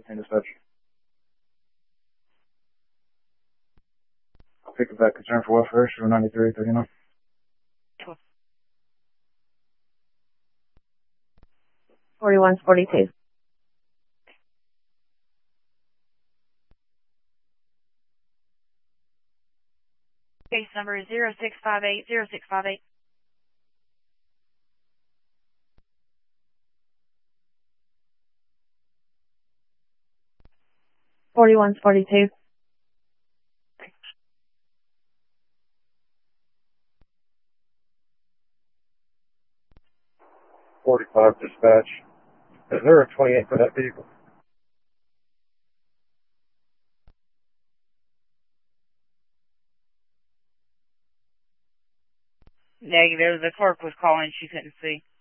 And dispatch. I'll pick up that concern for welfare, 9339. 4142. Case number is 0658. 4142. 45 dispatch. Is there a 28 for that vehicle? Negative. The clerk was calling. She couldn't see.